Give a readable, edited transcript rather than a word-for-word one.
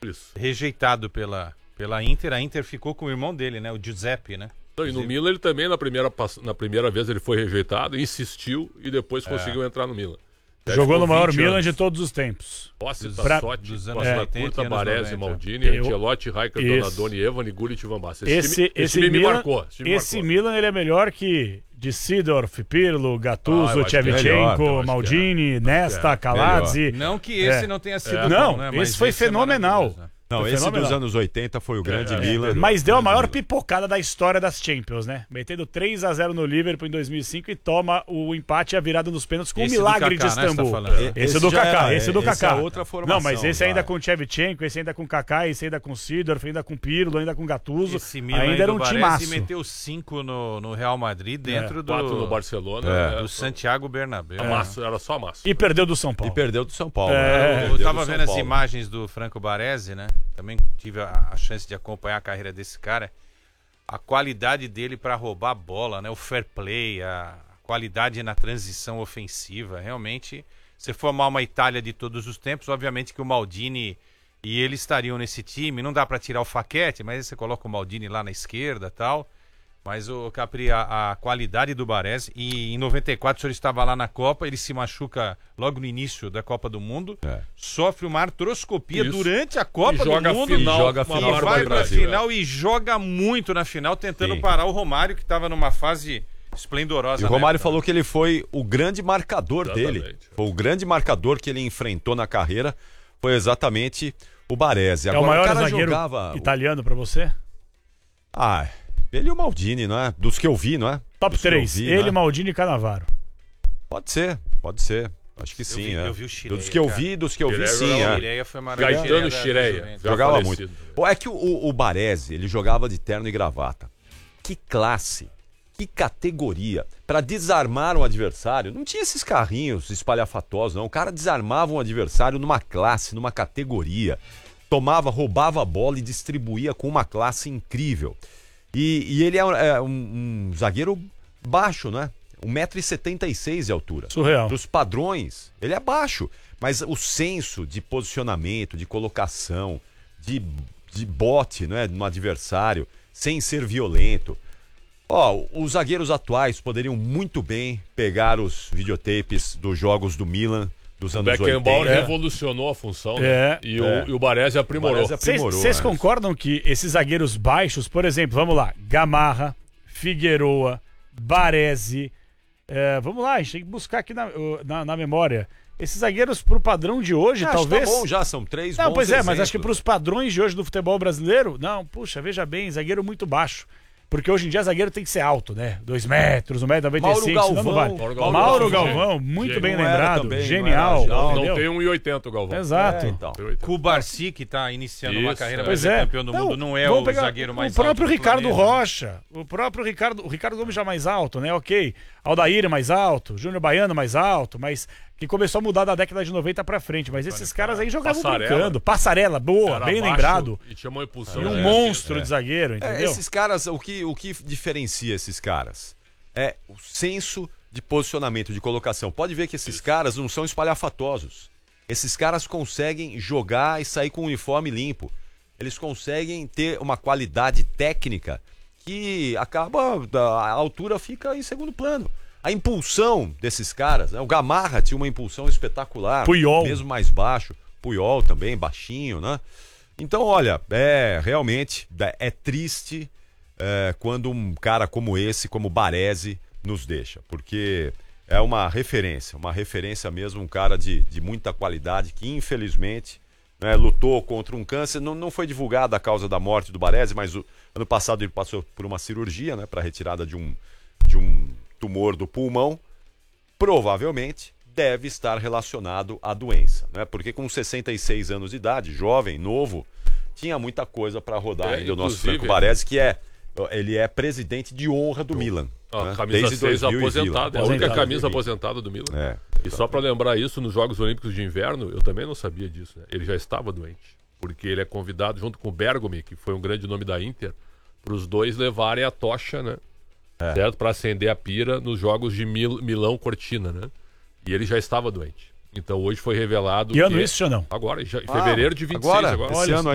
Isso. rejeitado pela Inter. A Inter ficou com o irmão dele, né? O Giuseppe, né? E no Milan ele também, na primeira vez ele foi rejeitado, insistiu e depois conseguiu entrar no Milan. Jogou no maior Milan de todos os tempos. Posse, dos Tassotti, anos 80 Curta, e anos Baresi, 90. Maldini, Ancelotti, Raikkonen, Donadoni, Evani, Gullit e Van Basten. Esse time me Milan, marcou. Esse Milan ele é melhor que de Seedorf, Pirlo, Gattuso, eu acho que é Shevchenko, melhor, Maldini, Nesta, Kaladze. Não que esse não tenha sido Não, bom, né? Mas esse foi fenomenal. maravilhoso, né? Não, Foi esse fenomenal. dos anos 80 foi o grande Milan. Mas deu a maior pipocada da história das Champions, né? Metendo 3-0 no Liverpool em 2005 e toma o empate e a virada nos pênaltis com o Esse do milagre Kaká, de né, você tá Istambul. falando? Esse do já Kaká, era, esse do essa Kaká. é outra formação, Não, mas esse já. ainda com Shevchenko, esse ainda com Kaká, esse ainda com Seedorf, ainda com Pirlo, ainda com Gattuso. Esse Milan Ainda era um Baresi timaço. meteu 5 no Real Madrid dentro 4 no Barcelona. do Santiago Bernabéu. Massa, era só massa. E perdeu do São Paulo. E perdeu do São Paulo. Eu tava vendo as imagens do Franco Baresi, né? Também tive a chance de acompanhar a carreira desse cara. A qualidade dele para roubar a bola, né? O fair play, a qualidade na transição ofensiva. Realmente, se formar uma Itália de todos os tempos, obviamente que o Maldini e ele estariam nesse time. Não dá para tirar o Facchetti, mas aí você coloca o Maldini lá na esquerda e tal. Mas o Capri, a qualidade do Baresi, e em 94 o senhor estava lá na Copa, ele se machuca logo no início da Copa do Mundo, sofre uma artroscopia durante a Copa do Mundo, e vai pra final e joga muito na final, tentando parar o Romário, que estava numa fase esplendorosa. E o Romário falou que ele foi o grande marcador dele. Foi o grande marcador que ele enfrentou na carreira, foi exatamente o Baresi. Agora, é o maior zagueiro italiano pra você? Ele e o Maldini, não é? Dos que eu vi, não é? Top 3, ele, né? Maldini e Cannavaro. Pode ser. Acho que sim, eu vi o Chireia, dos que eu vi, sim. Chireia foi maravilhoso. Gaetano Chireia. Jogava muito. É que o Baresi, ele jogava de terno e gravata. Que classe, que categoria. Pra desarmar um adversário, não tinha esses carrinhos espalhafatosos, não. O cara desarmava um adversário numa classe, numa categoria. Roubava a bola e distribuía com uma classe incrível. E ele é um zagueiro baixo, né? 1,76 m de altura. Surreal. Dos padrões, ele é baixo. Mas o senso de posicionamento, de colocação, de bote, né, no adversário, sem ser violento. Os zagueiros atuais poderiam muito bem pegar os videotapes dos jogos do Milan dos anos 80. O Beckenbauer revolucionou a função, né? E o Baresi aprimorou. Vocês concordam que esses zagueiros baixos, por exemplo, vamos lá, Gamarra, Figueroa, Baresi, vamos lá, a gente tem que buscar aqui na memória. Esses zagueiros pro padrão de hoje, talvez... Tá bom, já são 3 Não, bons pois exemplos. mas acho que pros padrões de hoje do futebol brasileiro, veja bem, zagueiro muito baixo. Porque hoje em dia zagueiro tem que ser alto, né? 2 metros, 1,95 m, senão não vale. Mauro Galvão, muito bem lembrado, também, genial. Não tem 1,80 o Galvão. Exato. Então. Kubarsi, que está iniciando uma carreira para Pois ser campeão do mundo, não é o zagueiro mais alto. O próprio do Ricardo planeta. Rocha, o Ricardo Gomes já mais alto, né? Ok. Aldair mais alto, Júnior Baiano mais alto, mas que começou a mudar da década de 90 pra frente. Mas esses caras aí jogavam brincando. Passarela, boa, bem lembrado. E tinha uma impulsão. E um monstro de zagueiro, entendeu? Esses caras, o que diferencia esses caras é o senso de posicionamento, de colocação. Pode ver que esses caras não são espalhafatosos. Esses caras conseguem jogar e sair com o uniforme limpo. Eles conseguem ter uma qualidade técnica que a altura fica em segundo plano. A impulsão desses caras, né? O Gamarra tinha uma impulsão espetacular. Puyol. Mesmo mais baixo. Puyol também, baixinho, né? Então, olha, realmente é triste quando um cara como esse, como Baresi, nos deixa. Porque é uma referência mesmo, um cara de muita qualidade que infelizmente lutou contra um câncer. Não foi divulgada a causa da morte do Baresi, mas ano passado ele passou por uma cirurgia, né, para retirada de um tumor do pulmão. Provavelmente deve estar relacionado à doença, né? Porque com 66 anos de idade, jovem, novo, tinha muita coisa para rodar ainda. O nosso Franco Baresi, que ele é presidente de honra do Milan. A né? camisa Desde 6 aposentada, é a única camisa aposentada aposentada do Milan. E só para lembrar isso, nos Jogos Olímpicos de Inverno, eu também não sabia disso, né? Ele já estava doente, porque ele é convidado junto com o Bergomi, que foi um grande nome da Inter, para os dois levarem a tocha, né? Certo? Para acender a pira nos Jogos de Milão-Cortina, né? E ele já estava doente. Então hoje foi revelado. Que ano isso, ou não? Agora, em fevereiro de 26. Esse ano